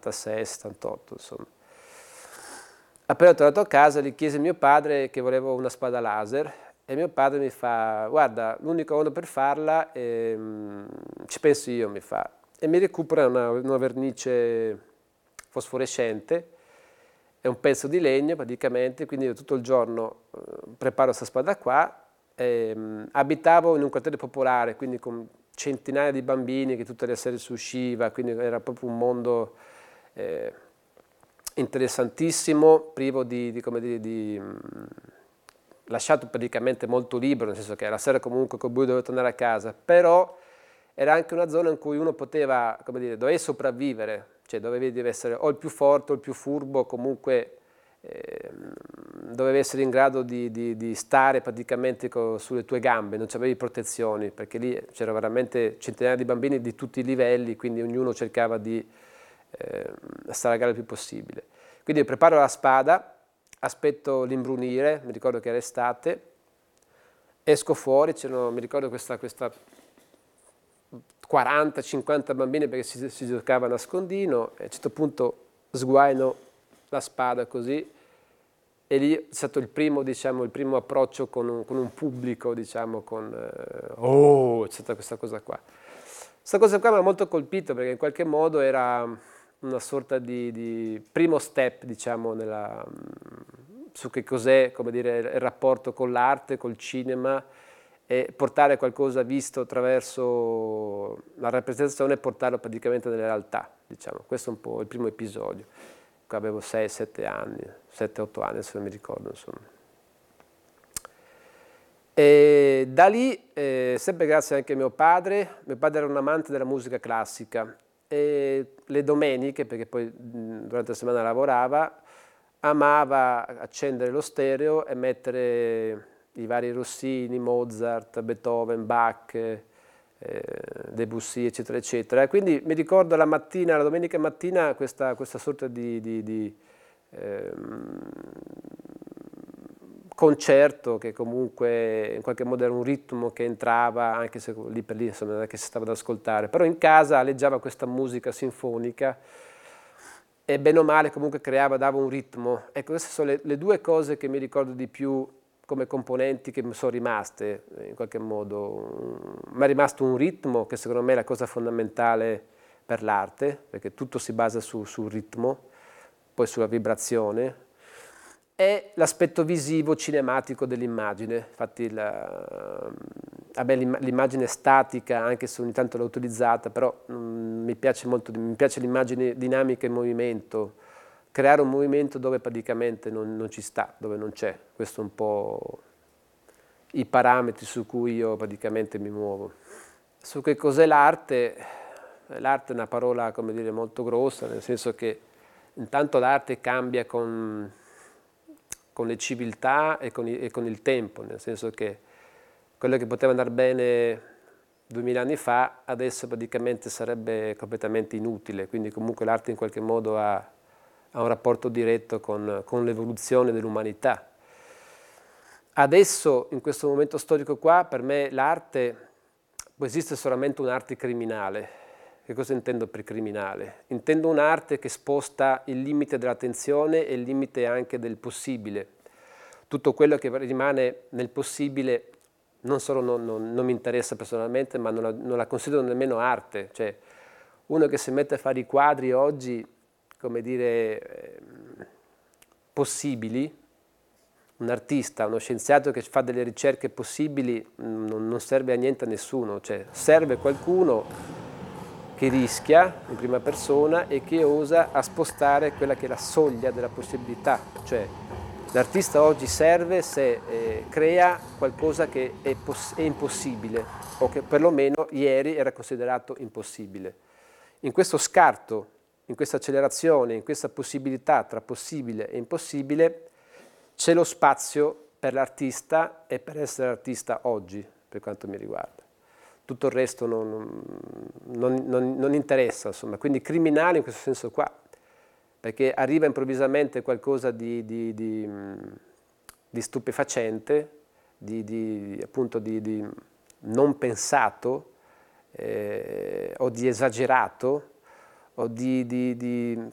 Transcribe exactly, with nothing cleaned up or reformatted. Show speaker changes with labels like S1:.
S1: sessantasei sessantotto, insomma. Appena tornato a casa gli chiesi a mio padre che volevo una spada laser e mio padre mi fa, guarda, l'unico modo per farla, è, ci penso io, mi fa, e mi recupera una, una vernice fosforescente, è un pezzo di legno praticamente, quindi io tutto il giorno eh, preparo questa spada qua. Ehm, abitavo in un quartiere popolare, quindi con centinaia di bambini che tutte le sere si usciva, quindi era proprio un mondo eh, interessantissimo, privo di, di, come dire, di mh, lasciato praticamente molto libero, nel senso che la sera comunque col buio dovevo tornare a casa, però era anche una zona in cui uno poteva, come dire, doveva sopravvivere, cioè dovevi essere o il più forte o il più furbo, comunque eh, dovevi essere in grado di, di, di stare praticamente co, sulle tue gambe, non avevi protezioni, perché lì c'era veramente centinaia di bambini di tutti i livelli, quindi ognuno cercava di eh, stare a gara il più possibile. Quindi io preparo la spada, aspetto l'imbrunire, mi ricordo che era estate, esco fuori, c'erano, mi ricordo questa, questa quaranta cinquanta bambini perché si, si giocava a nascondino, e a un certo punto sguaino la spada così, e lì è stato il primo, diciamo, il primo approccio con un, con un pubblico, diciamo, con eh, oh, c'è stata questa cosa qua. Questa cosa qua mi ha molto colpito perché in qualche modo era una sorta di, di primo step, diciamo, nella, su che cos'è, come dire, il rapporto con l'arte, col cinema, e portare qualcosa visto attraverso la rappresentazione e portarlo praticamente nella realtà, diciamo. Questo è un po' il primo episodio. Qua avevo sei sette anni, sette otto anni, se non mi ricordo, insomma. E da lì, eh, sempre grazie anche a mio padre, mio padre era un amante della musica classica, e le domeniche, perché poi mh, durante la settimana lavorava, amava accendere lo stereo e mettere i vari Rossini, Mozart, Beethoven, Bach, eh, Debussy, eccetera, eccetera. Quindi mi ricordo la mattina, la domenica mattina, questa, questa sorta di, di, di ehm, concerto che comunque in qualche modo era un ritmo che entrava, anche se lì per lì insomma, non è che si stava ad ascoltare, però in casa aleggiava questa musica sinfonica e bene o male comunque creava, dava un ritmo. Ecco, queste sono le, le due cose che mi ricordo di più come componenti che mi sono rimaste in qualche modo. Mi è rimasto un ritmo che secondo me è la cosa fondamentale per l'arte, perché tutto si basa su, sul ritmo, poi sulla vibrazione, e l'aspetto visivo cinematico dell'immagine. Infatti la, vabbè, l'immagine statica, anche se ogni tanto l'ho utilizzata, però mm, mi piace molto, mi piace l'immagine dinamica in movimento, creare un movimento dove praticamente non, non ci sta, dove non c'è. Questo è un po' i parametri su cui io praticamente mi muovo. Su che cos'è l'arte? L'arte è una parola, come dire, molto grossa, nel senso che intanto l'arte cambia con, con le civiltà e con, i, e con il tempo, nel senso che quello che poteva andare bene duemila anni fa adesso praticamente sarebbe completamente inutile, quindi comunque l'arte in qualche modo ha, ha un rapporto diretto con, con l'evoluzione dell'umanità. Adesso, in questo momento storico qua, per me l'arte può esistere solamente un'arte criminale. Che cosa intendo per criminale? Intendo un'arte che sposta il limite dell'attenzione e il limite anche del possibile. Tutto quello che rimane nel possibile non solo non, non, non mi interessa personalmente, ma non la, non la considero nemmeno arte. Cioè, uno che si mette a fare i quadri oggi, come dire, eh, possibili, un artista, uno scienziato che fa delle ricerche possibili non, non serve a niente a nessuno, cioè serve qualcuno che rischia in prima persona e che osa a spostare quella che è la soglia della possibilità, cioè l'artista oggi serve se eh, crea qualcosa che è, è impossibile o che perlomeno ieri era considerato impossibile. In questo scarto, in questa accelerazione, in questa possibilità tra possibile e impossibile c'è lo spazio per l'artista e per essere artista oggi, per quanto mi riguarda. Tutto il resto non, non, non, non interessa, insomma. Quindi criminale in questo senso qua, perché arriva improvvisamente qualcosa di, di, di, di stupefacente, di, di, appunto di, di non pensato eh, o di esagerato o di, di, di